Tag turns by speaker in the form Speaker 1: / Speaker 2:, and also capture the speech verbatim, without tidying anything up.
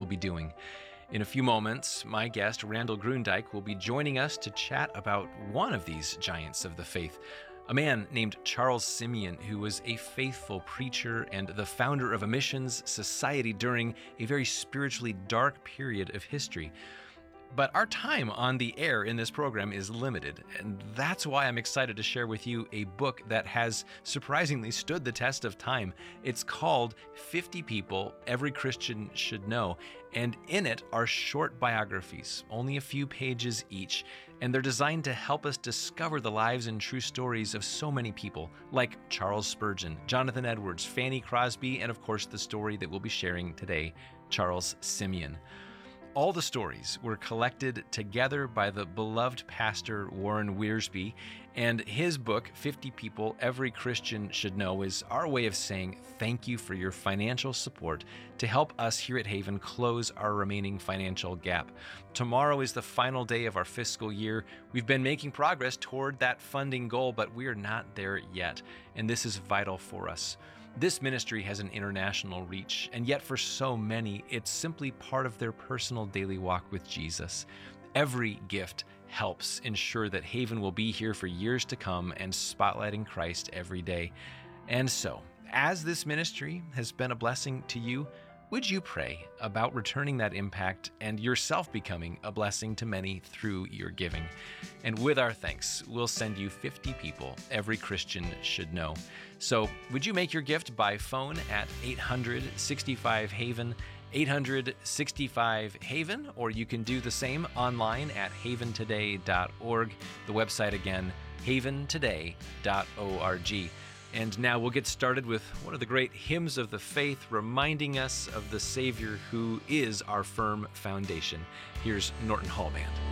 Speaker 1: be doing. In a few moments, my guest, Randall Grundyke, will be joining us to chat about one of these giants of the faith, a man named Charles Simeon, who was a faithful preacher and the founder of a missions society during a very spiritually dark period of history. But our time on the air in this program is limited, and that's why I'm excited to share with you a book that has surprisingly stood the test of time. It's called fifty People Every Christian Should Know, and in it are short biographies, only a few pages each, and they're designed to help us discover the lives and true stories of so many people, like Charles Spurgeon, Jonathan Edwards, Fanny Crosby, and of course the story that we'll be sharing today, Charles Simeon. All the stories were collected together by the beloved pastor Warren Wiersbe, and his book, fifty People Every Christian Should Know, is our way of saying thank you for your financial support to help us here at Haven close our remaining financial gap. Tomorrow is the final day of our fiscal year. We've been making progress toward that funding goal, but we are not there yet, and this is vital for us. This ministry has an international reach, and yet for so many, it's simply part of their personal daily walk with Jesus. Every gift helps ensure that Haven will be here for years to come and spotlighting Christ every day. And so, as this ministry has been a blessing to you, would you pray about returning that impact and yourself becoming a blessing to many through your giving? And with our thanks, we'll send you fifty People Every Christian Should Know. So would you make your gift by phone at eight hundred sixty-five Haven, eight hundred sixty-five Haven, or you can do the same online at haven today dot org. The website again, haven today dot org. And now we'll get started with one of the great hymns of the faith, reminding us of the Savior who is our firm foundation. Here's Norton Hall Band.